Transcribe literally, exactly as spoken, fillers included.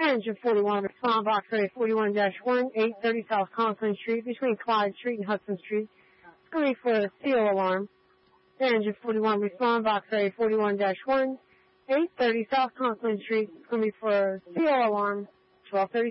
Engine forty-one, respond box area forty-one dash one, eight thirty South Conklin Street, between Clyde Street and Hudson Street. It's going to be for a seal alarm. Engine forty-one, respond box area forty-one dash one, eight thirty South Conklin Street. It's going to be for a seal alarm, twelve thirty.